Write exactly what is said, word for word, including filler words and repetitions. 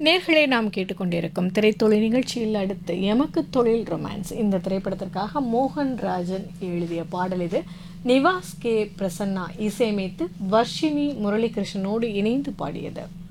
நேர்களே, நாம் கேட்டுக்கொண்டிருக்கும் திரைத்தொழில் நிகழ்ச்சியில் அடுத்து எமக்கு தொழில் ரொமான்ஸ் இந்த திரைப்படத்திற்காக மோகன் ராஜன் எழுதிய பாடல் இது. நிவாஸ் கே பிரசன்னா இசையமைத்து வர்ஷினி முரளிகிருஷ்ணனோடு இணைந்து பாடியது.